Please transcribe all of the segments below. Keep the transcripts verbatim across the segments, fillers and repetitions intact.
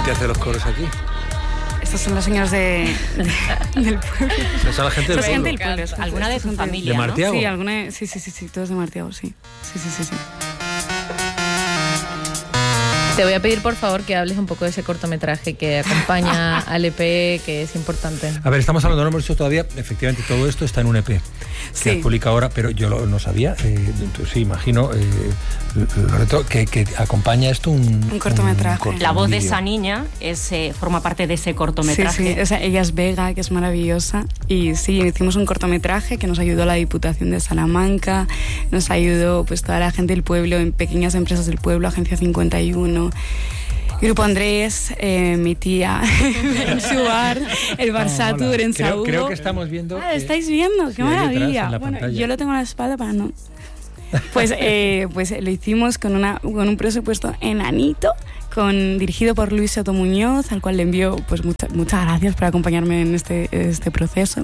gente hace los coros aquí? Estos son los señores de, de, del pueblo. Esa es la gente del Esa pueblo. gente del pueblo. Es gente, ¿Alguna de tu familia, ¿De ¿no? Martiago? Sí, alguna, sí, sí, sí, sí, todos de Martiago, sí. Sí, sí, sí, sí. Te voy a pedir, por favor, que hables un poco de ese cortometraje que acompaña al E P, que es importante. A ver, estamos hablando, no hemos dicho todavía, efectivamente todo esto está en un E P que Sí. publica ahora, pero yo lo, no sabía, eh, sí, imagino, eh, Loreto, que, que acompaña esto un, Un cortometraje. corto, La un voz de vídeo. esa niña es, eh, forma parte de ese cortometraje. Sí, sí, o sea, ella es Vega, que es maravillosa, y sí, hicimos un cortometraje que nos ayudó la Diputación de Salamanca, nos ayudó pues toda la gente del pueblo, en pequeñas empresas del pueblo, Agencia cincuenta y uno, Grupo Andrés, eh, mi tía en su bar, el Bar Ah, Satur hola. en creo, Saúl. creo que estamos viendo... Ah, eh, ¿estáis viendo? sí, ¡Qué ahí detrás, maravilla! en la Bueno, pantalla. yo lo tengo en la espalda para no... Pues, eh, pues lo hicimos con, una, con un presupuesto enanito, con, dirigido por Luis Soto Muñoz, al cual le envío pues, mucha, muchas gracias por acompañarme en este, este proceso.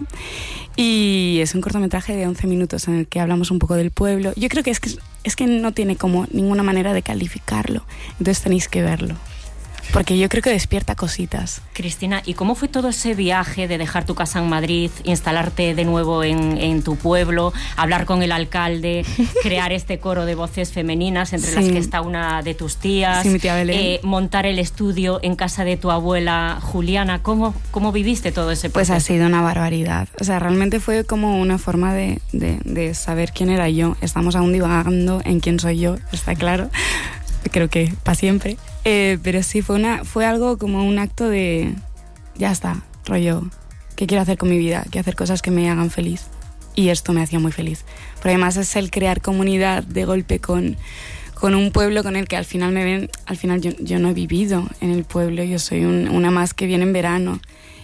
Y es un cortometraje de once minutos en el que hablamos un poco del pueblo. Yo creo que es que, es que no tiene como ninguna manera de calificarlo, entonces tenéis que verlo. Porque yo creo que despierta cositas. Cristina, ¿y cómo fue todo ese viaje de dejar tu casa en Madrid, instalarte de nuevo en, en tu pueblo, hablar con el alcalde, crear este coro de voces femeninas, entre Sí. las que está una de tus tías, Sí, mi tía Belén. eh, montar el estudio en casa de tu abuela Juliana? ¿Cómo, cómo viviste todo ese Pues proceso? ha sido una barbaridad. O sea, realmente fue como una forma de, de, de saber quién era yo. Estamos aún divagando en quién soy yo, está claro. Creo que para siempre. Eh, pero sí, fue, una, fue algo como un acto de... Ya está, rollo. ¿Qué quiero hacer con mi vida? Quiero hacer cosas que me hagan feliz. Y esto me hacía muy feliz. Pero además es el crear comunidad de golpe con, con un pueblo con el que al final me ven... Al final yo, yo no he vivido en el pueblo. Yo soy un, una más que viene en verano.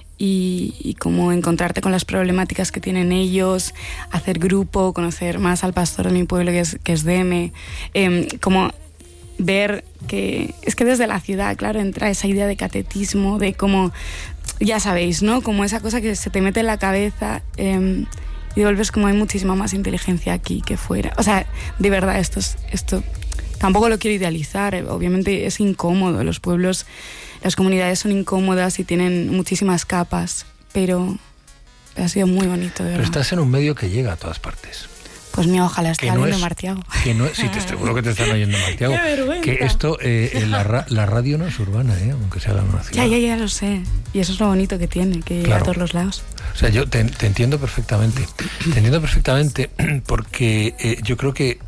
Y, y como encontrarte con las problemáticas que tienen ellos, hacer grupo, conocer más al pastor de mi pueblo, que es, que es Deme. Eh, como... ver que es que desde la ciudad, claro, entra esa idea de catetismo, de como, ya sabéis, ¿no? Como esa cosa que se te mete en la cabeza eh, y vuelves como hay muchísima más inteligencia aquí que fuera. O sea, de verdad, esto es, esto tampoco lo quiero idealizar, eh, obviamente es incómodo, los pueblos, las comunidades son incómodas y tienen muchísimas capas, pero ha sido muy bonito, de verdad. Pero estás en un medio que llega a todas partes. Pues mira, ojalá esté Que no alguien es- de Martiago. Que no, sí, te seguro que te están oyendo, Martiago. ¡Qué vergüenza! Que esto, eh, la, ra- la radio no es urbana, ¿eh? Aunque se haga en una ciudad. Ya, ya, ya lo sé. Y eso es lo bonito que tiene, que llega Claro. a todos los lados. O sea, yo te, te entiendo perfectamente. Te entiendo perfectamente porque eh, yo creo que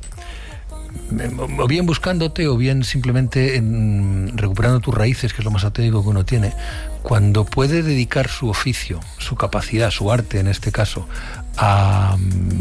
eh, o bien buscándote o bien simplemente en, recuperando tus raíces, que es lo más auténtico que uno tiene, cuando puede dedicar su oficio, su capacidad, su arte en este caso, a,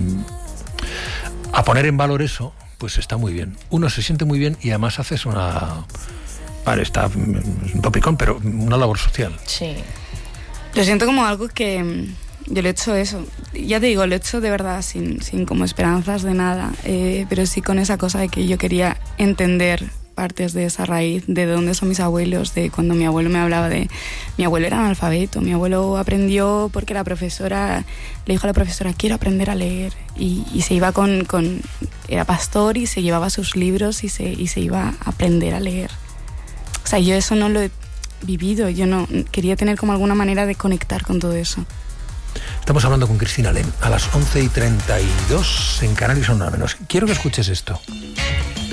a poner en valor eso, pues está muy bien. Uno se siente muy bien y además haces una... Vale, está es un topicón, pero una labor social. Sí. Lo siento como algo que mm, yo lo he hecho eso. Ya te digo, lo he hecho de verdad sin, sin como esperanzas de nada, eh, pero sí con esa cosa de que yo quería entender partes de esa raíz, de dónde son mis abuelos, de cuando mi abuelo me hablaba de... Mi abuelo era analfabeto, mi abuelo aprendió porque la profesora, le dijo a la profesora, quiero aprender a leer, y, y se iba con, con... Era pastor y se llevaba sus libros y se, y se iba a aprender a leer. O sea, yo eso no lo he vivido, yo no quería tener como alguna manera de conectar con todo eso. Estamos hablando con Cristina Lem a las once y treinta y dos en Canarias, son nada menos. Quiero que escuches esto.